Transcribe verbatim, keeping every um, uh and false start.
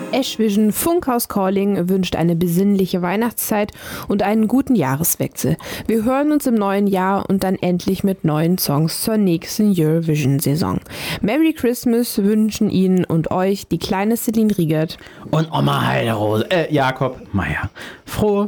Ashvision Funkhaus Calling wünscht eine besinnliche Weihnachtszeit und einen guten Jahreswechsel. Wir hören uns im neuen Jahr und dann endlich mit neuen Songs zur nächsten Eurovision-Saison. Merry Christmas wünschen Ihnen und euch die kleine Celine Riegert und Oma Heiderose, äh, Jakob Meier. Frohe